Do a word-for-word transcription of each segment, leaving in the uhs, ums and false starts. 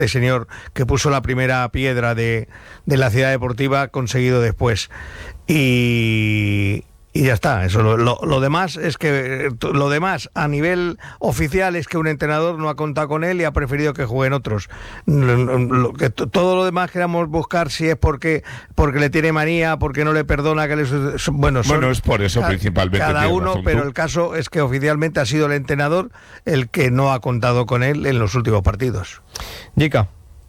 el señor que puso la primera piedra de, de la ciudad deportiva, conseguido después. Y... Y ya está, eso lo, lo, lo demás es que lo demás a nivel oficial es que un entrenador no ha contado con él y ha preferido que jueguen otros. Lo, lo, que t- todo lo demás queramos buscar si es porque porque le tiene manía, porque no le perdona que le bueno, son, bueno es por eso ca- principalmente cada uno, razón, pero tú. el caso es que oficialmente ha sido el entrenador el que no ha contado con él en los últimos partidos. Jica.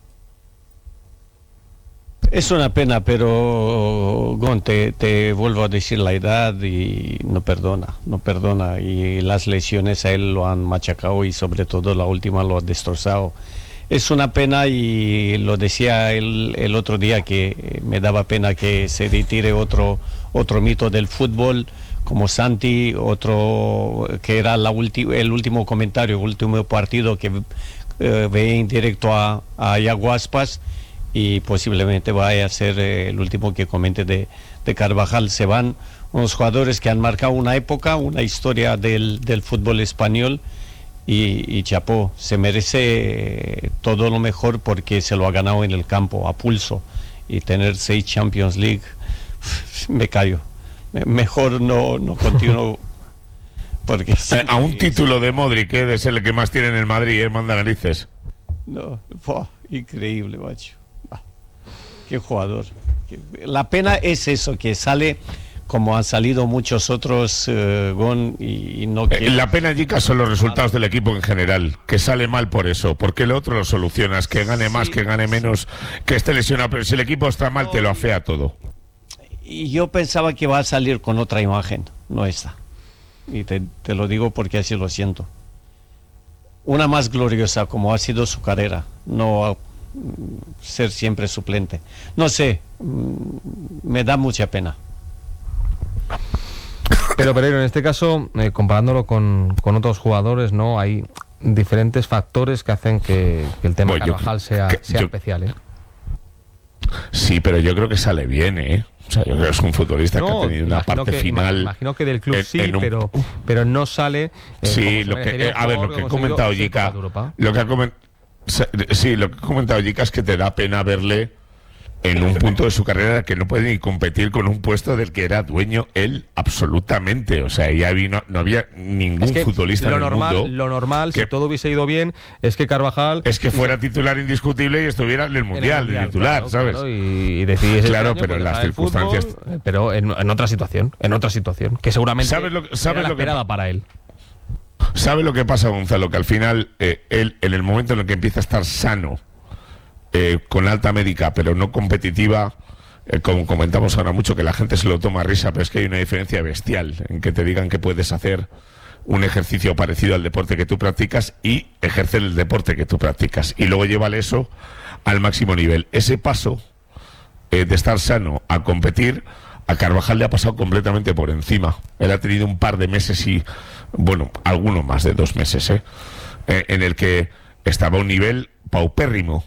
Es una pena, pero Gon, te, te vuelvo a decir la edad y no perdona, no perdona. Y las lesiones a él lo han machacado y sobre todo la última lo ha destrozado. Es una pena y lo decía el, el otro día que me daba pena que se retire otro, otro mito del fútbol como Santi, otro que era la ulti, el último comentario, el último partido que eh, veía en directo a, a Iago Aspas. Y posiblemente vaya a ser eh, el último que comente de, de Carvajal. Se van unos jugadores que han marcado una época, una historia del, del fútbol español y, y chapó, se merece eh, todo lo mejor porque se lo ha ganado en el campo, a pulso, y tener seis Champions League, me callo, mejor no, no continúo. Porque sí, a un título de Modric, que ¿eh? Es el que más tiene en el Madrid, ¿eh? Manda narices. No, fue increíble, macho. Qué jugador. La pena es eso, que sale como han salido muchos otros, uh, Gon, y, y no eh, la pena, Jica, son los resultados del equipo en general, que sale mal por eso, porque el otro lo solucionas, que gane más, sí, que gane menos, que esté lesionado, pero si el equipo está mal te lo afea todo. Y yo pensaba que va a salir con otra imagen, no esta. Y te, te lo digo porque así lo siento. Una más gloriosa como ha sido su carrera, no ser siempre suplente. No sé, me da mucha pena. Pero Pereiro, en este caso, eh, comparándolo con, con otros jugadores, ¿no? Hay diferentes factores que hacen que, que el tema bueno, Carvajal yo, sea, que, sea yo, especial, ¿eh? Sí, pero yo creo que sale bien, ¿eh? O sea, yo creo que es un futbolista no, que ha tenido una parte que, final. Imagino que del club en, sí, en un, pero, pero no sale. Eh, sí, lo que, eh, a ver, lo que ha comentado Jica, lo que ha comentado. Sí, lo que ha comentado Jica es que te da pena verle en un punto de su carrera que no puede ni competir con un puesto del que era dueño él absolutamente. O sea, ya vino, no había ningún es que futbolista lo en el normal, mundo. Lo normal, que, si todo hubiese ido bien, es que Carvajal... Es que fuera titular indiscutible y estuviera en el Mundial, en el mundial de titular, claro, ¿sabes? Claro, y, y decidiese claro, este año, pero en las circunstancias... Fútbol, pero en, en otra situación, en otra situación, que seguramente ¿sabes lo, sabes era la lo que esperada para él. ¿Sabe lo que pasa, Gonzalo? Que al final, eh, él, en el momento en el que empieza a estar sano, eh, con alta médica, pero no competitiva, eh, como comentamos ahora mucho, que la gente se lo toma a risa, pero es que hay una diferencia bestial en que te digan que puedes hacer un ejercicio parecido al deporte que tú practicas y ejercer el deporte que tú practicas. Y luego llévale eso al máximo nivel. Ese paso eh, de estar sano a competir, a Carvajal le ha pasado completamente por encima. Él ha tenido un par de meses y... bueno, alguno más de dos meses, ¿eh? Eh, en el que estaba a un nivel paupérrimo,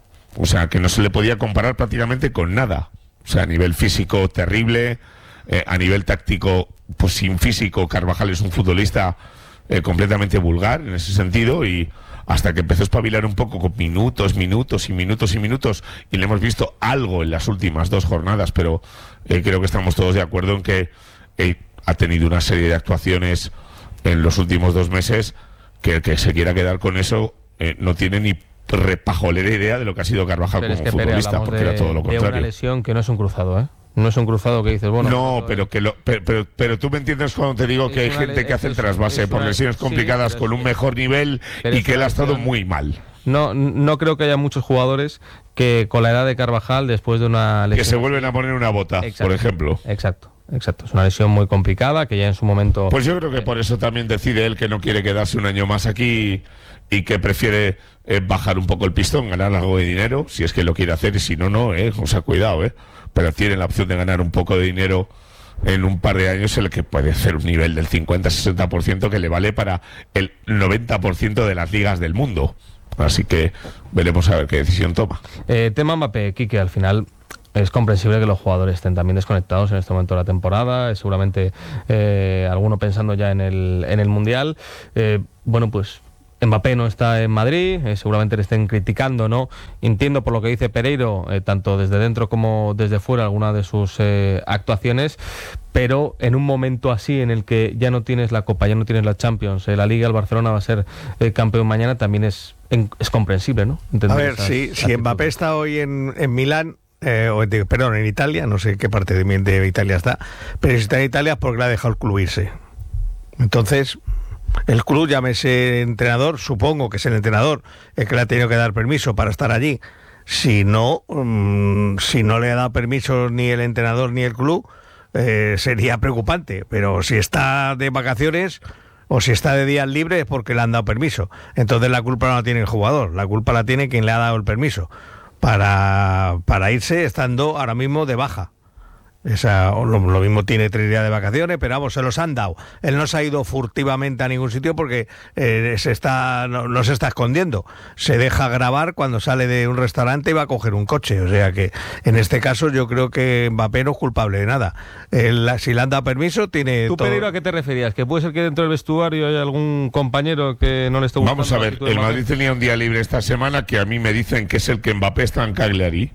o sea, que no se le podía comparar prácticamente con nada, o sea, a nivel físico terrible, eh, a nivel táctico, pues sin físico, Carvajal es un futbolista eh, completamente vulgar en ese sentido, y hasta que empezó a espabilar un poco con minutos, minutos y minutos y minutos, y le hemos visto algo en las últimas dos jornadas, pero eh, creo que estamos todos de acuerdo en que eh, ha tenido una serie de actuaciones en los últimos dos meses que el que se quiera quedar con eso eh, no tiene ni repajolera idea de lo que ha sido Carvajal pero como es que, futbolista, Pere, porque de, era todo lo contrario. De una lesión que no es un cruzado, ¿eh? No es un cruzado que dices, bueno... No, pero que lo, pero, pero, pero tú me entiendes cuando te digo que hay gente que hace el trasvase por lesiones complicadas sí, con un mejor nivel y que él ha estado muy mal. No, no creo que haya muchos jugadores que con la edad de Carvajal, después de una lesión... Que se vuelven a poner una bota, exacto, por ejemplo. Exacto. Exacto, es una lesión muy complicada que ya en su momento... Pues yo creo que por eso también decide él que no quiere quedarse un año más aquí y que prefiere eh, bajar un poco el pistón, ganar algo de dinero, si es que lo quiere hacer, y si no, no, eh, o sea, cuidado, eh, pero tiene la opción de ganar un poco de dinero en un par de años, en el que puede hacer un nivel del cincuenta a sesenta por ciento que le vale para el noventa por ciento de las ligas del mundo. Así que veremos a ver qué decisión toma. Eh, tema Mbappé, Quique, al final... Es comprensible que los jugadores estén también desconectados en este momento de la temporada, seguramente eh, alguno pensando ya en el, en el Mundial. Eh, bueno, pues Mbappé no está en Madrid, eh, seguramente le estén criticando, ¿no? Entiendo por lo que dice Pereiro, eh, tanto desde dentro como desde fuera, algunas de sus eh, actuaciones, pero en un momento así en el que ya no tienes la Copa, ya no tienes la Champions, eh, la Liga, el Barcelona va a ser eh, campeón mañana, también es, en, es comprensible, ¿no? Entender a ver, si, si Mbappé está hoy en, en Milán, eh, o, de, perdón, en Italia, no sé qué parte de, de Italia está, pero si está en Italia es porque le ha dejado el club irse. Entonces... el club, llámese entrenador, supongo que es el entrenador el que le ha tenido que dar permiso para estar allí. Si no, um, si no le ha dado permiso ni el entrenador ni el club, eh, sería preocupante. Pero si está de vacaciones o si está de días libres es porque le han dado permiso. Entonces la culpa no la tiene el jugador, la culpa la tiene quien le ha dado el permiso para, para irse estando ahora mismo de baja. Esa, lo, lo mismo tiene tres días de vacaciones, pero vamos, se los han dado. Él no se ha ido furtivamente a ningún sitio porque eh, se está, no, no se está escondiendo. Se deja grabar cuando sale de un restaurante y va a coger un coche. O sea que en este caso yo creo que Mbappé no es culpable de nada. Él, si le han dado permiso, tiene ¿Tú, todo... Pereiro, a qué te referías? ¿Que puede ser que dentro del vestuario haya algún compañero que no le esté gustando? Vamos a ver, el Madrid tenía un día libre esta semana que a mí me dicen que es el que Mbappé está en Cagliari.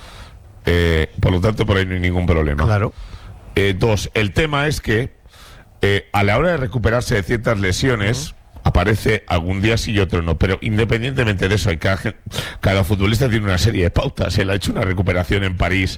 Eh, por lo tanto, por ahí no hay ningún problema. Claro. Eh, dos, el tema es que eh, a la hora de recuperarse de ciertas lesiones, uh-huh. aparece algún día sí y otro no. Pero independientemente de eso, hay cada, cada futbolista tiene una serie de pautas. Él ha hecho una recuperación en París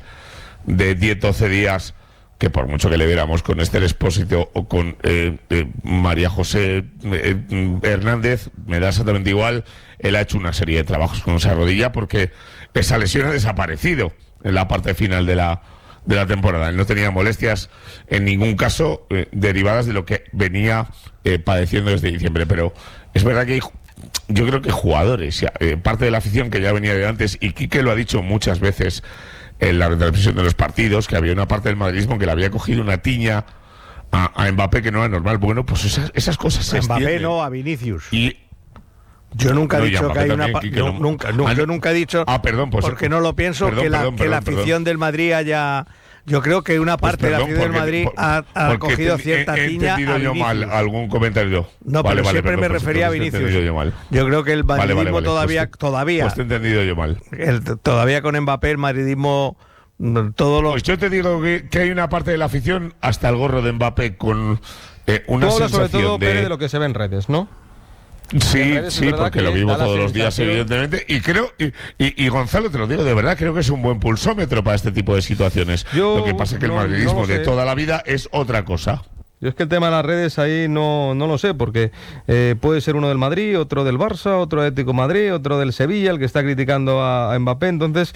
de diez doce días, que por mucho que le viéramos con Esther Expósito o con eh, eh, María José eh, Hernández, me da exactamente igual. Él ha hecho una serie de trabajos con esa rodilla porque esa lesión ha desaparecido en la parte final de la de la temporada. Él no tenía molestias en ningún caso eh, derivadas de lo que venía eh, padeciendo desde diciembre, pero es verdad que hay, yo creo que jugadores, eh, parte de la afición que ya venía de antes, y Quique lo ha dicho muchas veces en la retransmisión de los partidos, que había una parte del madridismo que le había cogido una tiña a, a Mbappé que no era normal. Bueno, pues esas, esas cosas se Mbappé extienden. No, a Vinicius. Y Yo nunca he no, dicho que hay también, una... Quique, no, no, nunca, no, ah, yo nunca he dicho... Ah, perdón, pues... Porque no lo pienso, perdón, que la, perdón, que perdón, la afición perdón. del Madrid haya... Yo creo que una Pues parte perdón, de la afición porque, del Madrid por, ha, ha cogido he, cierta he, he tiña entendido a yo Vinicius. mal algún comentario. No, vale, pero vale, siempre perdón, me pues refería a entonces te he Vinicius. entendido yo, mal. Yo creo que el Vale, madridismo vale, vale, todavía... Pues, todavía pues te he entendido yo mal. el, todavía con Mbappé el madridismo... Todo lo... Pues yo te digo que, que hay una parte de la afición, hasta el gorro de Mbappé, con eh, una Tú hablas sensación sobre todo, de... Pere, de lo que se ve en redes, ¿no? Sí, redes sí, porque lo vivo todos los días, evidentemente. Y creo, y, y, y Gonzalo, te lo digo de verdad, creo que es un buen pulsómetro para este tipo de situaciones. Yo lo que pasa es que no, el madridismo no de sé. toda la vida es otra cosa. Yo es que el tema de las redes ahí no, no lo sé, porque eh, puede ser uno del Madrid, otro del Barça, otro de Atlético de Madrid, otro del Sevilla, el que está criticando a, a Mbappé, entonces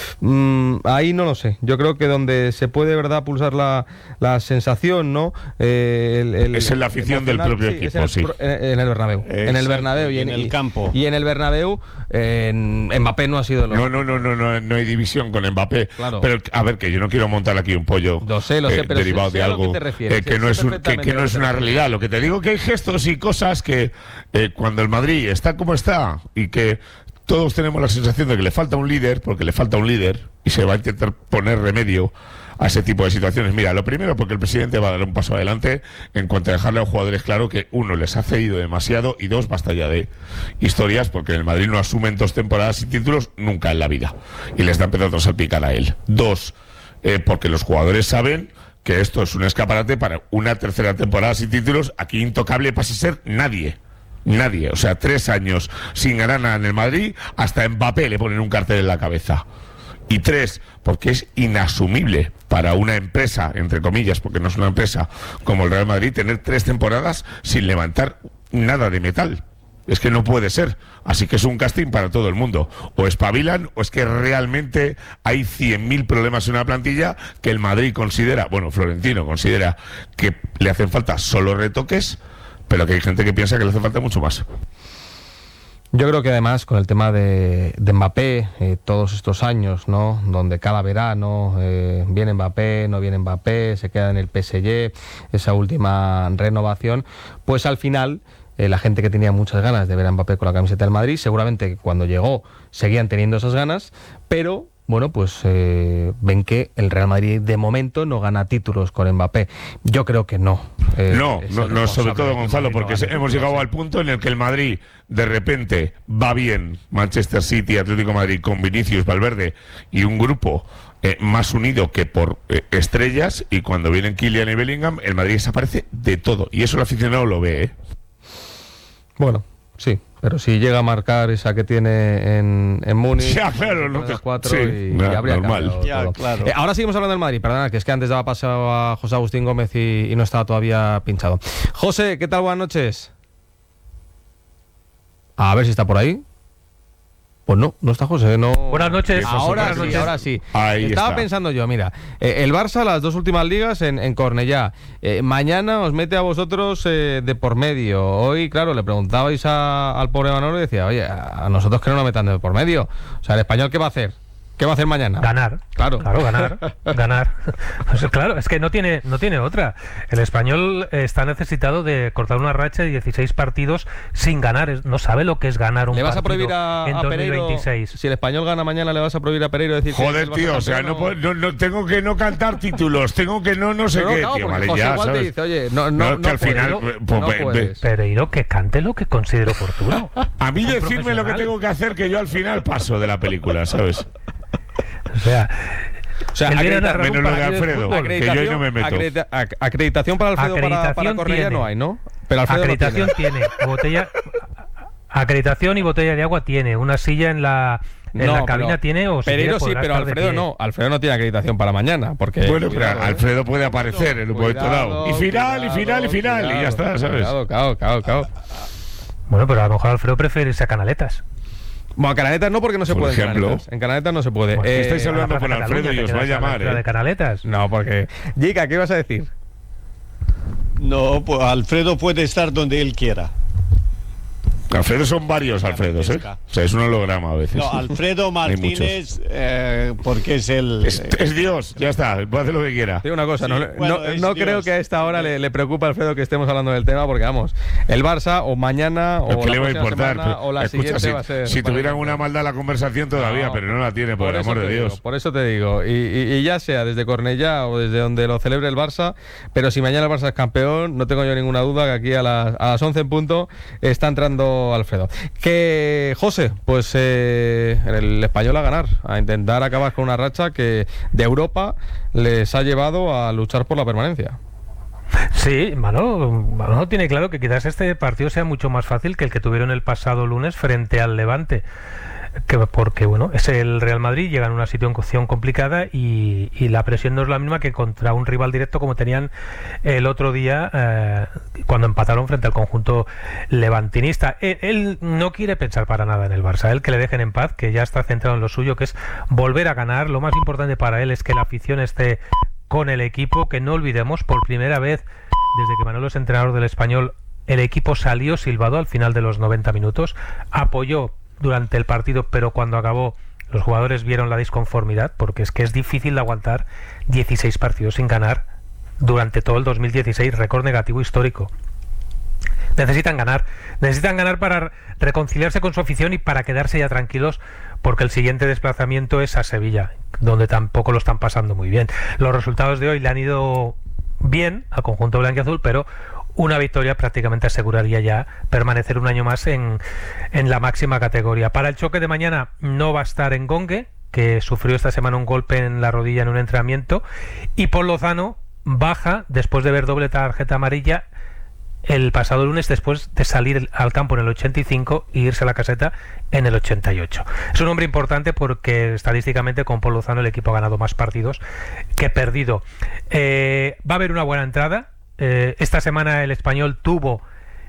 mmm, ahí no lo sé. Yo creo que donde se puede de verdad pulsar la, la sensación, ¿no? Eh, el, el, es en la afición del propio sí, equipo, es en el, sí. En, en el Bernabéu. Exacto, en el Bernabéu y en, en el y, campo. Y en el Bernabéu, eh, en Mbappé no ha sido lo... No, no, no, no, no, no hay división con Mbappé. Claro. Pero a ver, que yo no quiero montar aquí un pollo Lo sé, lo sé, eh, pero derivado sé- de sé a lo algo que te refieres, eh, que, sé- no sé es un- que, perfectamente que a no lo es que te una refieres. realidad. Lo que te digo que hay gestos y cosas que eh, cuando el Madrid está como está y que todos tenemos la sensación de que le falta un líder, porque le falta un líder y se va a intentar poner remedio a ese tipo de situaciones. Mira, lo primero, porque el presidente va a dar un paso adelante en cuanto a dejarle a los jugadores claro que uno, les ha cedido demasiado, y dos, basta ya de historias, porque en el Madrid no asumen dos temporadas sin títulos nunca en la vida y les da empezando a salpicar a él. Dos, eh, porque los jugadores saben que esto es un escaparate para una tercera temporada sin títulos. Aquí intocable pasa a ser nadie. Nadie. O sea, tres años sin ganar nada en el Madrid, hasta Mbappé le ponen un cartel en la cabeza. Y tres, porque es inasumible para una empresa, entre comillas, porque no es una empresa como el Real Madrid, tener tres temporadas sin levantar nada de metal. Es que no puede ser. Así que es un casting para todo el mundo. O espabilan, o es que realmente hay cien mil problemas en una plantilla que el Madrid considera, bueno, Florentino considera que le hacen falta solo retoques, pero que hay gente que piensa que le hace falta mucho más. Yo creo que además con el tema de, de Mbappé, eh, todos estos años, ¿no? Donde cada verano eh, viene Mbappé, no viene Mbappé, se queda en el P S G, esa última renovación, pues al final eh, la gente que tenía muchas ganas de ver a Mbappé con la camiseta del Madrid, seguramente cuando llegó seguían teniendo esas ganas, pero bueno, pues eh, ven que el Real Madrid de momento no gana títulos con Mbappé. Yo creo que no. Eh, no, no, no, sobre todo, Gonzalo, porque no hemos llegado sí. al punto en el que el Madrid de repente va bien, Manchester City, Atlético de Madrid, con Vinicius, Valverde y un grupo eh, más unido que por eh, estrellas, y cuando vienen Kylian y Bellingham, el Madrid desaparece de todo. Y eso el aficionado lo ve, ¿eh? Bueno, sí. Pero si llega a marcar esa que tiene en, en Múnich, ya, claro, no te... cuatro sí, y, no, y habría normal. Ya, claro. eh, ahora seguimos hablando del Madrid, perdona, que es que antes daba paso a José Agustín Gómez y, y no estaba todavía pinchado. José, ¿qué tal? Buenas noches. A ver si está por ahí. Pues no, no está José, no. Buenas noches. Ahora Buenas sí, noches. ahora sí. Ahí Estaba está. pensando yo, mira, eh, el Barça las dos últimas ligas en, en Cornellá. Eh, mañana os mete a vosotros eh, de por medio. Hoy, claro, le preguntabais a, al pobre Manolo y decía, oye, a nosotros que no nos metan de por medio. O sea, ¿el español qué va a hacer? ¿Qué va a hacer mañana? Ganar. Claro. Claro, ganar. ganar. Pues claro, es que no tiene, no tiene otra. El español está necesitado de cortar una racha de dieciséis partidos sin ganar. No sabe lo que es ganar un ¿Le vas partido a prohibir a, en a dos mil veintiséis. Pereiro? Si el español gana mañana, ¿le vas a prohibir a Pereiro decir Joder, que tío, o sea, no, puedo, no, no tengo que no cantar títulos, tengo que no no sé no, qué, no, tío, vale, José ya, igual ¿sabes? te dice, oye, no, no, No, no que al puedes, final, no, pues, no ve- puedes. Pereiro, que cante lo que considero oportuno. A mí Es un decirme lo que profesional. tengo que hacer, que yo al final paso de la película, ¿sabes? O sea, O sea, él viene a acredita- narrar un menos lo de partido de Alfredo, fútbol. que yo ahí no me meto. acredita- ac- acreditación para Alfredo para, para Acreditación Cornellá tiene. no hay, ¿no? Pero Alfredo lo Acreditación tiene. tiene. Botella, acreditación y botella de agua tiene. Una silla en la, en No, la cabina pero tiene. O si Pereiro quiere, sí, podrá pero estar de Alfredo pie. no. Alfredo no tiene acreditación para mañana, porque Bueno, cuidado, pero ¿eh? Alfredo puede aparecer en un momento Cuidado, dado. Y final, y final, y final, cuidado, y ya está, ¿sabes? Cuidado, claro, claro, claro. Bueno, pero a lo mejor Alfredo prefiere irse a Canaletas. Bueno, a Canaletas no, porque no se Por puede. en ejemplo. Canaletas. En Canaletas no se puede. Bueno, Eh, estáis a la hablando Plaza con Alfredo Cataluña, y te os va a quedas llamar, altura ¿eh? de Canaletas. No, porque. Jica, ¿qué ibas a decir? No, pues Alfredo puede estar donde él quiera. Alfredo son varios Alfredos, ¿eh? O sea, es un holograma a veces. No, Alfredo Hay muchos. Martínez, eh, porque es el... Es, es Dios, ya está, puede hacer lo que quiera. Te digo una cosa, Sí, no, bueno, no- es no Dios. creo que a esta hora le, le preocupe a Alfredo que estemos hablando del tema, porque vamos, el Barça o mañana o Pero ¿qué la le va a próxima importar? semana, o la Escucha, siguiente si, va a ser. si para tuvieran el una Barça. maldad la conversación todavía, No, pero no la tiene, por, el eso amor de te Dios. digo, por eso te digo, y, y- y ya sea desde Cornellá o desde donde lo celebre el Barça, pero si mañana el Barça es campeón, no tengo yo ninguna duda que aquí a las, a las once en punto está entrando Alfredo. Que José, pues eh, el español a ganar, a intentar acabar con una racha que de Europa les ha llevado a luchar por la permanencia. Sí, Manolo, Manolo tiene claro que quizás este partido sea mucho más fácil que el que tuvieron el pasado lunes frente al Levante. Que, porque bueno, es el Real Madrid, llega en una situación complicada y, y la presión no es la misma que contra un rival directo como tenían el otro día eh, cuando empataron frente al conjunto levantinista. Él, él no quiere pensar para nada en el Barça, él que le dejen en paz, que ya está centrado en lo suyo, que es volver a ganar. Lo más importante para él es que la afición esté con el equipo, que no olvidemos, por primera vez desde que Manolo es entrenador del Español, el equipo salió silbado al final de los noventa minutos, apoyó durante el partido, pero cuando acabó los jugadores vieron la disconformidad, porque es que es difícil de aguantar dieciséis partidos sin ganar durante todo el dos mil dieciséis, récord negativo histórico. Necesitan ganar, necesitan ganar para reconciliarse con su afición y para quedarse ya tranquilos, porque el siguiente desplazamiento es a Sevilla, donde tampoco lo están pasando muy bien. Los resultados de hoy le han ido bien al conjunto blanquiazul, pero una victoria prácticamente aseguraría ya permanecer un año más en, en la máxima categoría. Para el choque de mañana no va a estar Engongue, que sufrió esta semana un golpe en la rodilla en un entrenamiento, y Paul Lozano baja después de ver doble tarjeta amarilla el pasado lunes, después de salir al campo en el ochenta y cinco e irse a la caseta en el ochenta y ocho. Es un hombre importante porque estadísticamente con Paul Lozano el equipo ha ganado más partidos que perdido. Eh, va a haber una buena entrada. Eh, esta semana el Español tuvo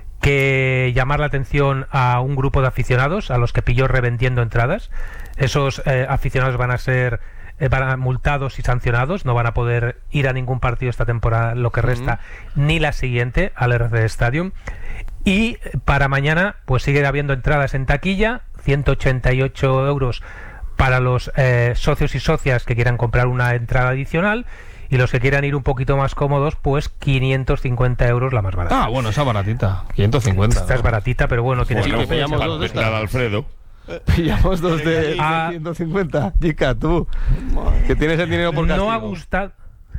que llamar la atención a un grupo de aficionados a los que pilló revendiendo entradas. Esos eh, aficionados van a ser eh, van a multados y sancionados, no van a poder ir a ningún partido esta temporada, lo que resta, uh-huh. ni la siguiente al R C D Stadium. Y para mañana pues sigue habiendo entradas en taquilla, ciento ochenta y ocho euros para los eh, socios y socias que quieran comprar una entrada adicional. Y los que quieran ir un poquito más cómodos, pues quinientos cincuenta euros la más barata. Ah, bueno, esa baratita. quinientos cincuenta. Esta es baratita, pero bueno, tienes Bueno, que... para la de Alfredo. Pillamos dos de Ah. ciento cincuenta. Chica, tú, que tienes el dinero por castigo. No ha gustado.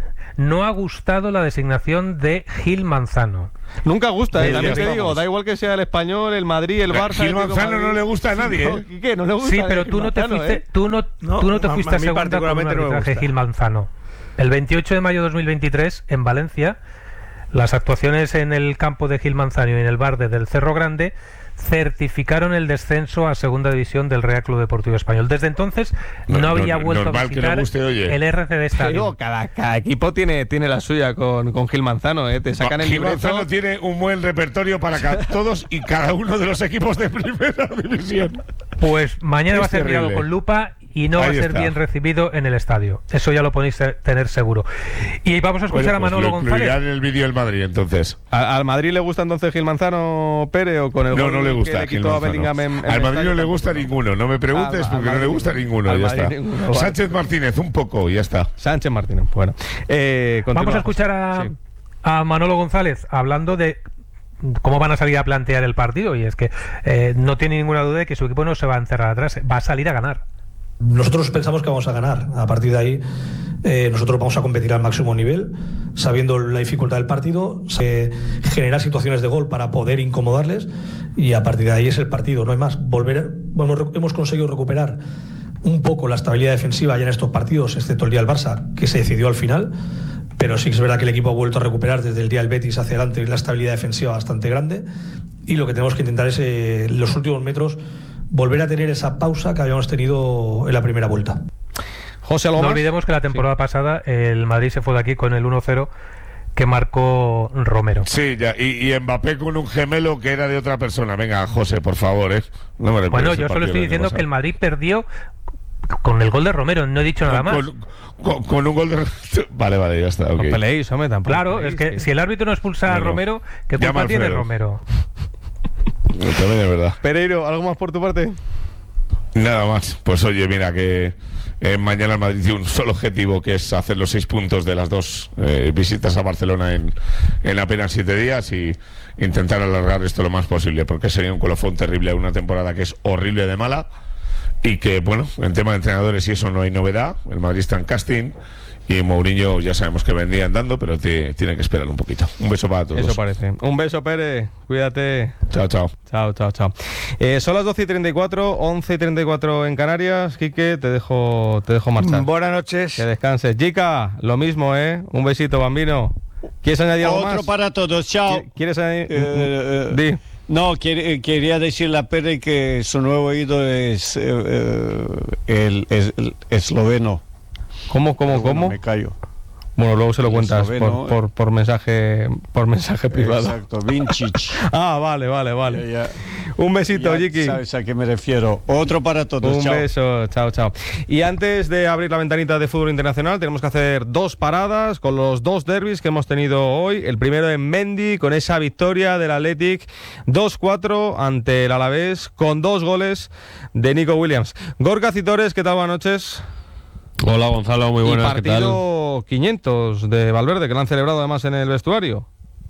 No ha gustado la designación de Gil Manzano. Nunca gusta, ¿eh? Pues También ya te digo, estamos. da igual que sea el Español, el Madrid, el Barça... Gil el Atlético de Manzano Madrid. no le gusta a nadie, No, ¿eh? ¿qué? No le gusta. Sí, pero Gil tú no te Manzano, fuiste, ¿eh? tú no, No, tú no te a- fuiste a a mí segunda con un particularmente no me arbitraje gusta. Gil Manzano. El veintiocho de mayo de dos mil veintitrés, en Valencia, las actuaciones en el campo de Gil Manzano y en el bar de del Cerro Grande certificaron el descenso a segunda división del Real Club Deportivo Español. Desde entonces no, No, había no, vuelto a normal que le visitar guste, oye. el R C D Stadium. Digo, cada, cada equipo tiene, tiene la suya con, con Gil Manzano, ¿eh? Te sacan el Gil libreto... Manzano tiene un buen repertorio para ca- todos y cada uno de los equipos de primera división. Pues mañana Es va a ser mirado terrible. con lupa y no va Ahí a ser está. bien recibido en el estadio. Eso ya lo podéis eh, tener seguro. Y vamos a escuchar Bueno, a pues Manolo lo incluirá González. en el vídeo del Madrid, entonces. ¿A- ¿Al Madrid le gusta entonces Gil Manzano, Pere, o con el No, gol no le que gusta le Gil quitó a Manzano. Bellingham en- en Al el Madrid no estadio? le gusta ninguno, no me preguntes Ah, al porque no le Madrid gusta ninguno. ninguno, Al ya Madrid está. ninguno, vale. Sánchez Martínez, un poco, ya está. Sánchez Martínez, bueno. Eh, Vamos continúa, a escuchar a, sí. a Manolo González hablando de cómo van a salir a plantear el partido. Y es que eh, no tiene ninguna duda de que su equipo no se va a encerrar atrás, va a salir a ganar. Nosotros pensamos que vamos a ganar. A partir de ahí, eh, nosotros vamos a competir al máximo nivel, sabiendo la dificultad del partido, eh, generar situaciones de gol para poder incomodarles, y a partir de ahí es el partido, no hay más. Volver, bueno, hemos conseguido recuperar un poco la estabilidad defensiva ya en estos partidos, excepto el día del Barça, que se decidió al final, pero sí que es verdad que el equipo ha vuelto a recuperar desde el día del Betis hacia adelante la estabilidad defensiva bastante grande, y lo que tenemos que intentar es, eh, en los últimos metros, volver a tener esa pausa que habíamos tenido en la primera vuelta. José, ¿algo No más? olvidemos que la temporada pasada el Madrid se fue de aquí con el uno cero que marcó Romero. Sí, ya, y, y Mbappé con un gemelo que era de otra persona. Venga, José, por favor, ¿eh? No me recuerdes Bueno, el yo solo partido estoy del año diciendo pasado. que el Madrid perdió con el gol de Romero, no he dicho nada más. Con, con- con un gol de... Vale, vale, ya está, ok. No peleéis, hombre, tampoco. Claro, peleéis, es que si el árbitro no expulsa a No, no. Romero, ¿qué Llama culpa a tiene Alfredo. Romero? También es verdad. Pereiro, ¿algo más por tu parte? Nada más. Pues oye, mira que eh, mañana el Madrid tiene un solo objetivo, que es hacer los seis puntos de las dos eh, visitas a Barcelona en, en apenas siete días y intentar alargar esto lo más posible, porque sería un colofón terrible a una temporada que es horrible de mala y que, bueno, en tema de entrenadores y eso no hay novedad. El Madrid está en casting y Mourinho ya sabemos que vendría andando, pero te- tiene que esperar un poquito. Un beso para todos. Eso parece. Un beso, Pere. Cuídate. Chao, chao. Chao, chao, chao. Eh, son las doce y treinta y cuatro, once y treinta y cuatro en Canarias. Quique, te dejo, te dejo marchar. Buenas noches. Que descanses. Chica, lo mismo, ¿eh? Un besito, bambino. ¿Quieres añadir algo Otro más? para todos, chao. ¿Qui- ¿Quieres añadir? Eh, eh, Di. No, quer- quería decirle a Pere que su nuevo ídolo es eh, eh, el, es- el esloveno. ¿Cómo, cómo, Pero bueno, cómo? me callo. Bueno, luego se lo El cuentas esloveno, por, por, por mensaje por mensaje privado. Exacto, Vincic. Ah, vale, vale, vale. Ya- ya- Un besito, ya Jiki. sabes a qué me refiero. Otro para todos, Un chao. beso, chao, chao. Y antes de abrir la ventanita de fútbol internacional, tenemos que hacer dos paradas con los dos derbis que hemos tenido hoy. El primero en Mendy, con esa victoria del Athletic dos cuatro ante el Alavés, con dos goles de Nico Williams. Gorka Citores, ¿qué tal? Buenas noches. Hola Gonzalo, muy buenas, y ¿qué tal? partido quinientos de Valverde, que lo han celebrado además en el vestuario.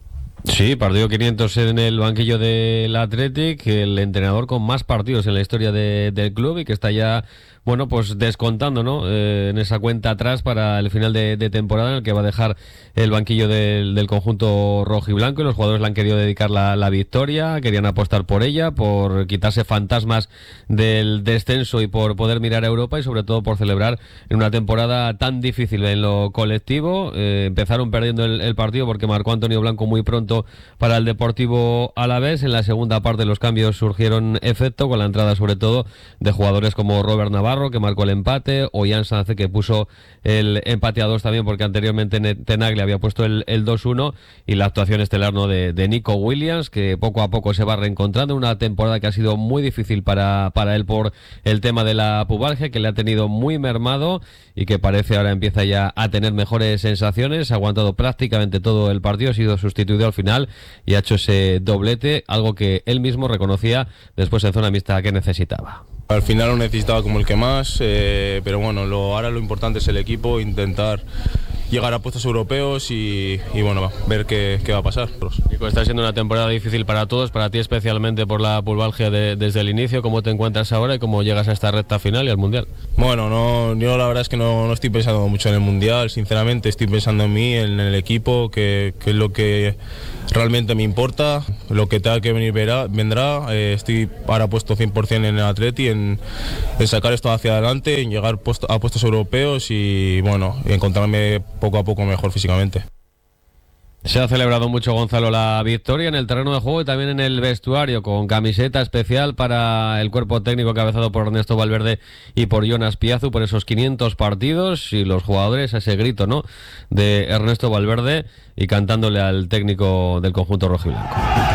Sí, partido quinientos en el banquillo del Athletic, el entrenador con más partidos en la historia de- del club y que está ya, bueno, pues descontando, ¿no? Eh, en esa cuenta atrás para el final de, de temporada en el que va a dejar el banquillo del, del conjunto rojo y blanco, y los jugadores le han querido dedicar la, la victoria, querían apostar por ella, por quitarse fantasmas del descenso y por poder mirar a Europa, y sobre todo por celebrar en una temporada tan difícil en lo colectivo. Eh, empezaron perdiendo el, el partido porque marcó Antonio Blanco muy pronto para el Deportivo Alavés. En la segunda parte los cambios surgieron efecto, con la entrada sobre todo de jugadores como Robert Navarro, que marcó el empate, o Jan Sanz, que puso el empate a dos también, porque anteriormente Tenaglia había puesto el, el dos uno, y la actuación estelar, ¿no?, de, de Nico Williams, que poco a poco se va reencontrando. Una temporada que ha sido muy difícil para, para él por el tema de la pubalgia, que le ha tenido muy mermado y que parece ahora empieza ya a tener mejores sensaciones. Ha aguantado prácticamente todo el partido, ha sido sustituido al final y ha hecho ese doblete, algo que él mismo reconocía después en zona mixta que necesitaba. Al final lo necesitaba como el que más, eh, pero bueno, lo, ahora lo importante es el equipo, intentar llegar a puestos europeos y, y bueno, ver qué, qué va a pasar. Nico, está siendo una temporada difícil para todos, para ti especialmente por la pulvalgia de, desde el inicio. ¿Cómo te encuentras ahora y cómo llegas a esta recta final y al Mundial? Bueno, no, yo la verdad es que no, no estoy pensando mucho en el Mundial, sinceramente estoy pensando en mí, en el equipo, que, que es lo que realmente me importa, lo que tenga que venir verá, vendrá. Eh, estoy ahora puesto cien por ciento en el Atleti, en, en sacar esto hacia adelante, en llegar puesto, a puestos europeos y bueno, encontrarme poco a poco mejor físicamente. Se ha celebrado mucho, Gonzalo, la victoria en el terreno de juego y también en el vestuario, con camiseta especial para el cuerpo técnico cabezado por Ernesto Valverde y por Jonas Piazu por esos quinientos partidos, y los jugadores a ese grito, ¿no?, de Ernesto Valverde y cantándole al técnico del conjunto rojiblanco.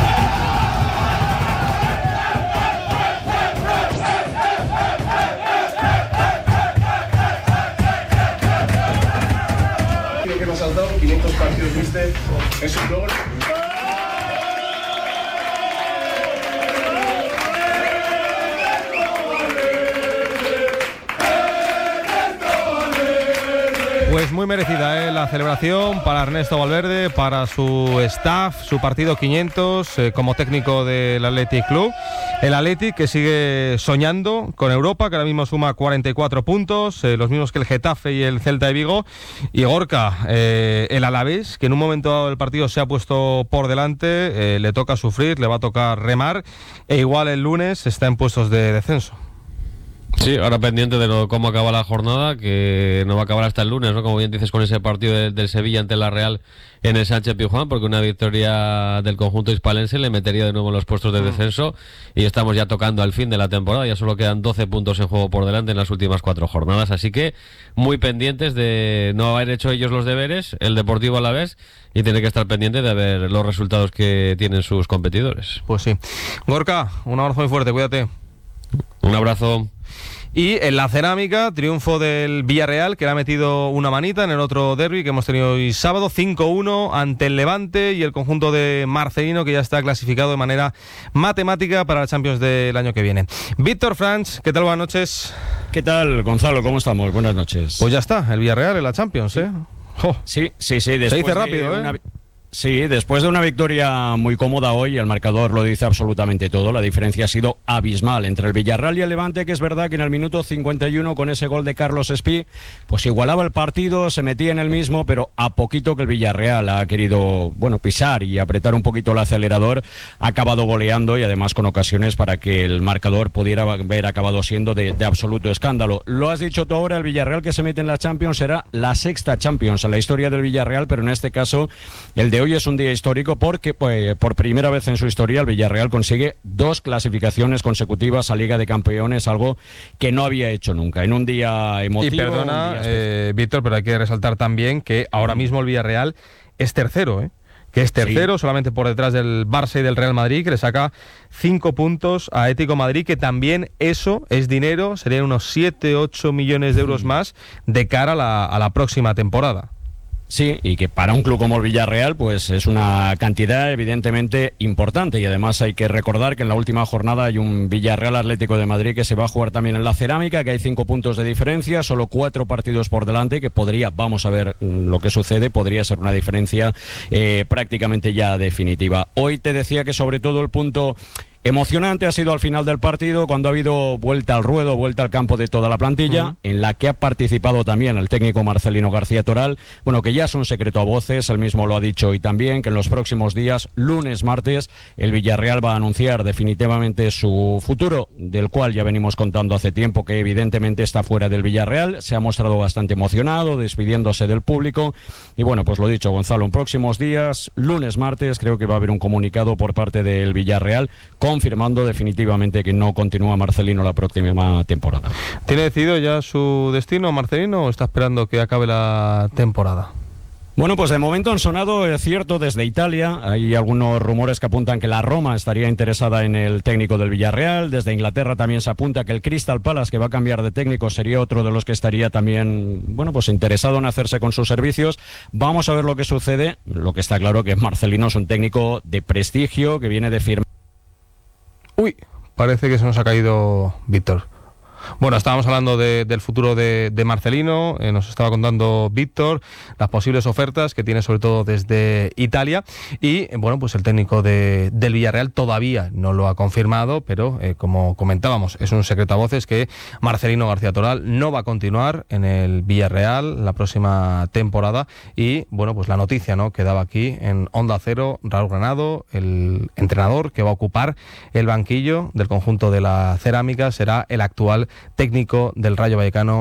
Que me has saltado, quinientos partidos viste, es un logro. Pues muy merecida, ¿eh?, la celebración para Ernesto Valverde, para su staff, su partido quinientos eh, como técnico del Athletic Club. El Athletic que sigue soñando con Europa, que ahora mismo suma cuarenta y cuatro puntos, eh, los mismos que el Getafe y el Celta de Vigo. Y Gorka, eh, el Alavés, que en un momento dado del partido se ha puesto por delante, eh, le toca sufrir, le va a tocar remar, e igual el lunes está en puestos de descenso. Sí, ahora pendiente de lo, cómo acaba la jornada, que no va a acabar hasta el lunes, ¿no?, como bien dices, con ese partido de, del Sevilla ante la Real en el Sánchez Pizjuán, porque una victoria del conjunto hispalense le metería de nuevo en los puestos de descenso, y estamos ya tocando al fin de la temporada, ya solo quedan doce puntos en juego por delante en las últimas cuatro jornadas, así que muy pendientes de no haber hecho ellos los deberes, el Deportivo Alavés, y tiene que estar pendiente de ver los resultados que tienen sus competidores. Pues sí. Gorka, un abrazo muy fuerte, cuídate. Un abrazo. Y en la cerámica, triunfo del Villarreal, que le ha metido una manita en el otro derbi que hemos tenido hoy sábado, cinco uno ante el Levante, y el conjunto de Marcelino, que ya está clasificado de manera matemática para la Champions del año que viene. Víctor Franch, ¿qué tal? Buenas noches. ¿Qué tal, Gonzalo? ¿Cómo estamos? Buenas noches. Pues ya está, el Villarreal en la Champions, ¿eh? Oh. Sí, sí, sí. Se dice rápido, ¿eh? Una... Sí, después de una victoria muy cómoda hoy, el marcador lo dice absolutamente todo. La diferencia ha sido abismal entre el Villarreal y el Levante, que es verdad que en el minuto cincuenta y uno, con ese gol de Carlos Espí, pues igualaba el partido, se metía en el mismo, pero a poquito que el Villarreal ha querido, bueno, pisar y apretar un poquito el acelerador, ha acabado goleando, y además con ocasiones para que el marcador pudiera haber acabado siendo de, de absoluto escándalo. Lo has dicho tú ahora, el Villarreal que se mete en la Champions será la sexta Champions en la historia del Villarreal, pero en este caso el de hoy es un día histórico porque pues, por primera vez en su historia el Villarreal consigue dos clasificaciones consecutivas a Liga de Campeones, algo que no había hecho nunca. En un día emotivo... Y perdona, eh, Víctor, pero hay que resaltar también que ahora mismo el Villarreal es tercero, ¿eh? que es tercero, sí, solamente por detrás del Barça y del Real Madrid, que le saca cinco puntos a Atlético Madrid, que también eso es dinero, serían unos siete, ocho millones de euros más de cara a la, a la próxima temporada. Sí, y que para un club como el Villarreal pues es una cantidad evidentemente importante, y además hay que recordar que en la última jornada hay un Villarreal Atlético de Madrid que se va a jugar también en la cerámica, que hay cinco puntos de diferencia, solo cuatro partidos por delante, que podría, vamos a ver lo que sucede, podría ser una diferencia eh, prácticamente ya definitiva. Hoy te decía que sobre todo el punto emocionante ha sido al final del partido, cuando ha habido vuelta al ruedo, vuelta al campo de toda la plantilla, uh-huh. en la que ha participado también el técnico Marcelino García Toral, bueno, que ya es un secreto a voces, él mismo lo ha dicho hoy también, que en los próximos días, lunes, martes, el Villarreal va a anunciar definitivamente su futuro, del cual ya venimos contando hace tiempo que evidentemente está fuera del Villarreal, se ha mostrado bastante emocionado, despidiéndose del público, y bueno, pues lo dicho, Gonzalo, en próximos días, lunes, martes, creo que va a haber un comunicado por parte del Villarreal, con confirmando definitivamente que no continúa Marcelino la próxima temporada. ¿Tiene decidido ya su destino Marcelino o está esperando que acabe la temporada? Bueno, pues de momento han sonado, es cierto, desde Italia. Hay algunos rumores que apuntan que la Roma estaría interesada en el técnico del Villarreal. Desde Inglaterra también se apunta que el Crystal Palace, que va a cambiar de técnico, sería otro de los que estaría también, bueno, pues interesado en hacerse con sus servicios. Vamos a ver lo que sucede. Lo que está claro que Marcelino es un técnico de prestigio, que viene de firmar. Uy, parece que se nos ha caído Víctor. Bueno, estábamos hablando de, del futuro de, de Marcelino, eh, nos estaba contando Víctor las posibles ofertas que tiene sobre todo desde Italia y bueno, pues el técnico de, del Villarreal todavía no lo ha confirmado, pero eh, como comentábamos, es un secreto a voces que Marcelino García Toral no va a continuar en el Villarreal la próxima temporada y bueno, pues la noticia, ¿no?, que daba aquí en Onda Cero Raúl Granado, el entrenador que va a ocupar el banquillo del conjunto de la Cerámica será el actual técnico del Rayo Vallecano,